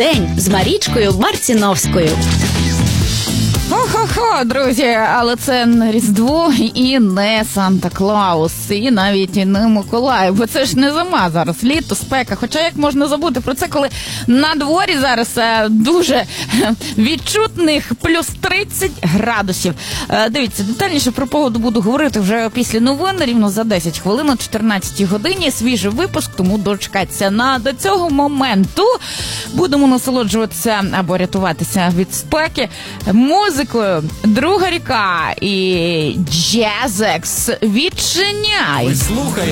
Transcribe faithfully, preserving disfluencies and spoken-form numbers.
день з Марічкою Марціновською. Хо-хо-хо, друзі, але це не Різдво і не Санта-Клаус, і навіть і не Миколай, бо це ж не зима зараз, літо, спека. Хоча як можна забути про це, коли на дворі зараз дуже відчутних плюс тридцять градусів. Дивіться, детальніше про погоду буду говорити вже після новин, рівно за десять хвилин о чотирнадцятій годині. Свіжий випуск, тому дочекайтеся. На до цього моменту будемо насолоджуватися або рятуватися від спеки музикою «Друга ріка» і «Джазекс». Відчиняй! Ви слухаєте